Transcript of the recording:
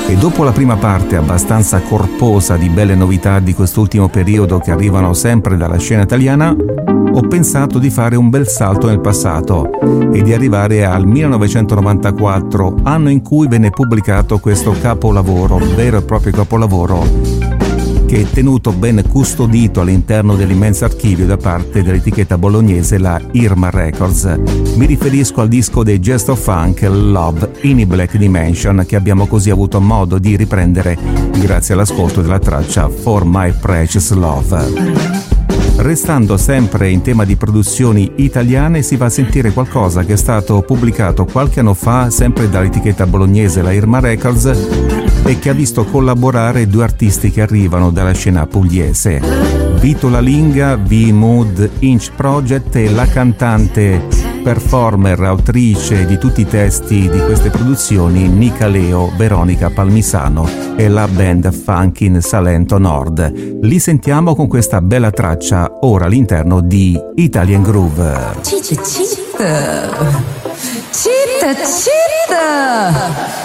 E dopo la prima parte abbastanza corposa di belle novità di quest'ultimo periodo che arrivano sempre dalla scena italiana, ho pensato di fare un bel salto nel passato e di arrivare al 1994, anno in cui venne pubblicato questo capolavoro, vero e proprio capolavoro, che è tenuto ben custodito all'interno dell'immenso archivio da parte dell'etichetta bolognese, la Irma Records. Mi riferisco al disco dei Jest of Funk, Love in a Black Dimension, che abbiamo così avuto modo di riprendere grazie all'ascolto della traccia For My Precious Love. Restando sempre in tema di produzioni italiane, si va a sentire qualcosa che è stato pubblicato qualche anno fa sempre dall'etichetta bolognese, la Irma Records, e che ha visto collaborare due artisti che arrivano dalla scena pugliese: Vito Lalinga, V-Mood Inch Project, e la cantante, performer, autrice di tutti i testi di queste produzioni, Nica Leo, Veronica Palmisano e la band Funkin' Salento Nord. Li sentiamo con questa bella traccia ora all'interno di Italian Groove. Cheetah, cheetah. Cheetah, cheetah.